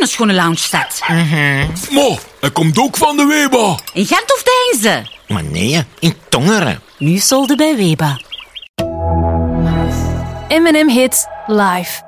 een schone lounge staat. Maar, hij komt ook van de Weba. In Gent of Deinze? Maar nee, in Tongeren. Nu solde bij Weba. M&M Hits live.